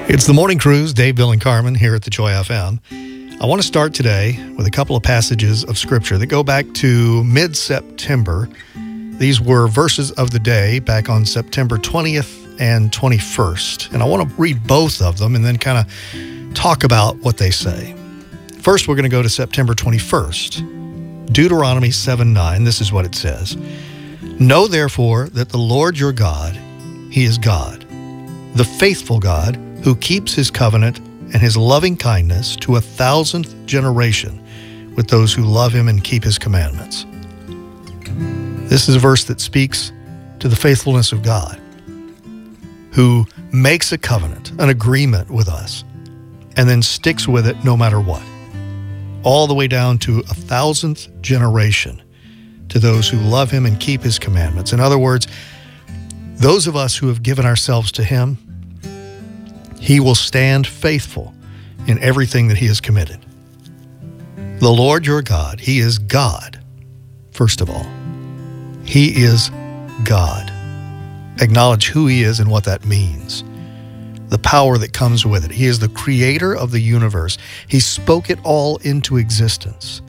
It's the Morning Cruise, Dave, Bill, and Carmen here at the Joy FM. I want to start today with a couple of passages of Scripture that go back to mid-September. These were verses of the day back on September 20th and 21st. And I want to read both of them and then kind of talk about what they say. First, we're going to go to September 21st. Deuteronomy 7:9, this is what it says. Know therefore that the Lord your God, He is God, the faithful God, who keeps His covenant and His loving kindness to 1,000th generation with those who love Him and keep His commandments. This is a verse that speaks to the faithfulness of God, who makes a covenant, an agreement with us, and then sticks with it no matter what, all the way down to 1,000th generation to those who love Him and keep His commandments. In other words, those of us who have given ourselves to Him, He will stand faithful in everything that He has committed. The Lord your God, He is God, first of all. He is God. Acknowledge who He is and what that means. The power that comes with it. He is the creator of the universe. He spoke it all into existence.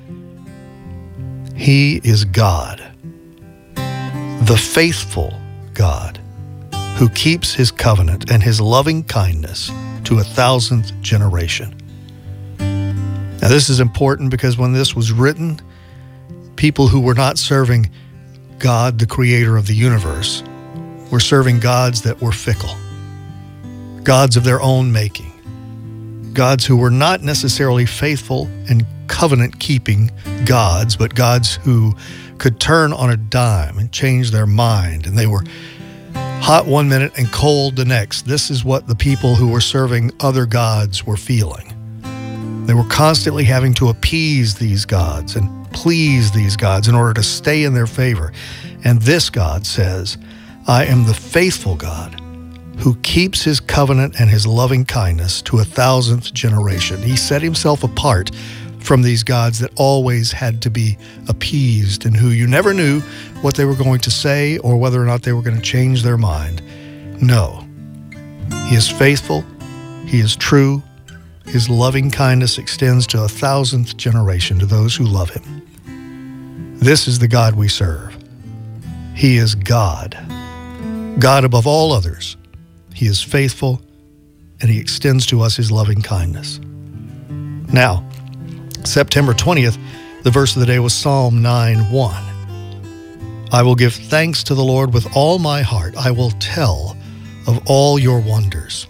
He is God, the faithful God, who keeps His covenant and His loving kindness to 1,000th generation. Now, this is important because when this was written, people who were not serving God, the creator of the universe, were serving gods that were fickle, gods of their own making, gods who were not necessarily faithful and covenant-keeping gods, but gods who could turn on a dime and change their mind, and they were hot one minute and cold the next. This is what the people who were serving other gods were feeling. They were constantly having to appease these gods and please these gods in order to stay in their favor. And this God says, I am the faithful God who keeps His covenant and His loving kindness to 1,000th generation. He set Himself apart from these gods that always had to be appeased and who you never knew what they were going to say or whether or not they were going to change their mind. No. He is faithful. He is true. His loving kindness extends to 1,000th generation to those who love Him. This is the God we serve. He is God. God above all others. He is faithful, and He extends to us His loving kindness. Now, September 20th, the verse of the day was Psalm 9:1. I will give thanks to the Lord with all my heart. I will tell of all your wonders.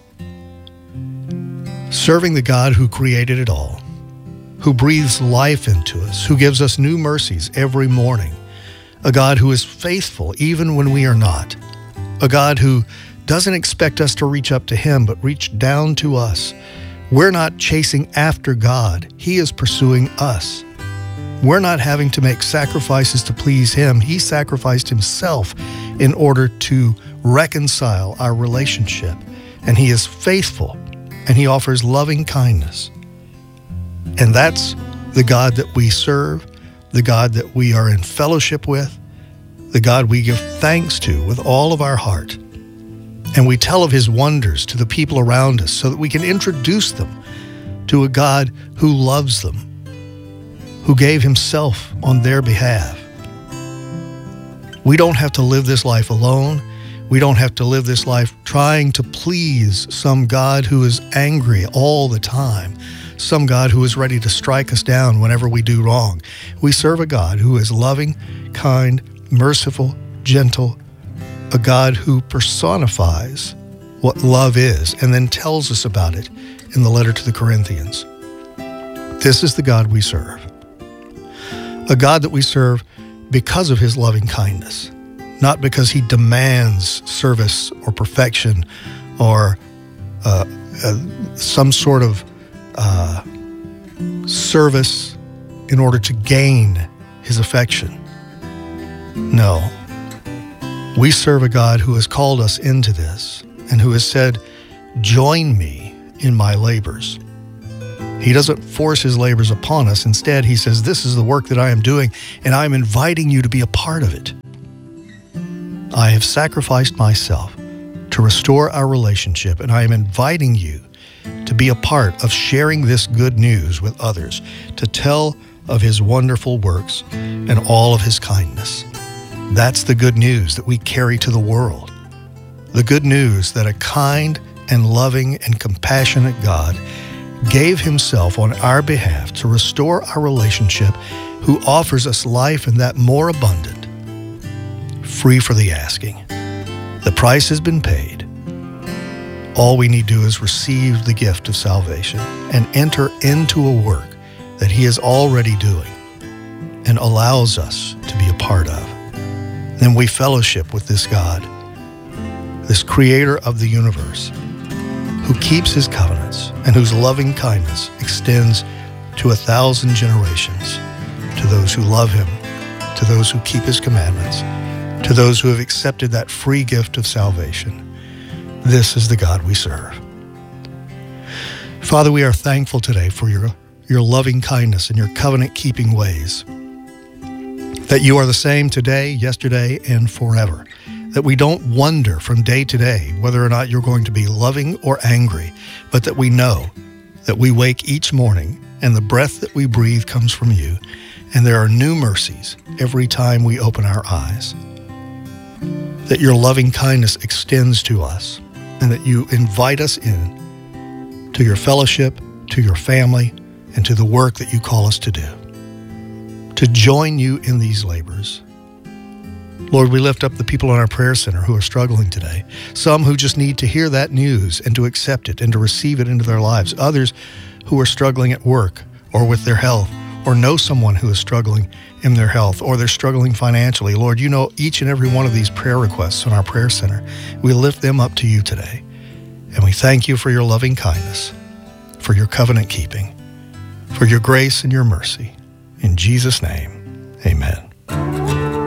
Serving the God who created it all, who breathes life into us, who gives us new mercies every morning, a God who is faithful even when we are not, a God who doesn't expect us to reach up to Him, but reach down to us. We're not chasing after God. He is pursuing us. We're not having to make sacrifices to please Him. He sacrificed Himself in order to reconcile our relationship. And He is faithful, and He offers loving kindness. And that's the God that we serve, the God that we are in fellowship with, the God we give thanks to with all of our heart. And we tell of His wonders to the people around us so that we can introduce them to a God who loves them, who gave Himself on their behalf. We don't have to live this life alone. We don't have to live this life trying to please some God who is angry all the time, some God who is ready to strike us down whenever we do wrong. We serve a God who is loving, kind, merciful, gentle, a God who personifies what love is and then tells us about it in the letter to the Corinthians. This is the God we serve. A God that we serve because of His loving kindness, not because He demands service or perfection or some sort of service in order to gain His affection. No. We serve a God who has called us into this and who has said, join me in my labors. He doesn't force His labors upon us. Instead, He says, this is the work that I am doing, and I am inviting you to be a part of it. I have sacrificed myself to restore our relationship, and I am inviting you be a part of sharing this good news with others, to tell of his wonderful works and all of his kindness. That's the good news that we carry to the world. The good news that a kind and loving and compassionate God gave himself on our behalf to restore our relationship, who offers us life and that more abundant, free for the asking. The price has been paid. All we need to do is receive the gift of salvation and enter into a work that he is already doing and allows us to be a part of. Then we fellowship with this God, this creator of the universe, who keeps his covenants and whose loving kindness extends to 1,000 generations, to those who love him, to those who keep his commandments, to those who have accepted that free gift of salvation. This is the God we serve. Father, we are thankful today for your loving kindness and your covenant-keeping ways, that you are the same today, yesterday, and forever, that we don't wonder from day to day whether or not you're going to be loving or angry, but that we know that we wake each morning and the breath that we breathe comes from you, and there are new mercies every time we open our eyes, that your loving kindness extends to us, and that you invite us in to your fellowship, to your family, and to the work that you call us to do, to join you in these labors. Lord, we lift up the people in our prayer center who are struggling today, some who just need to hear that news and to accept it and to receive it into their lives, others who are struggling at work or with their health, or know someone who is struggling in their health, or they're struggling financially. Lord, you know each and every one of these prayer requests in our prayer center. We lift them up to you today, and we thank you for your loving kindness, for your covenant keeping, for your grace and your mercy. In Jesus' name, amen.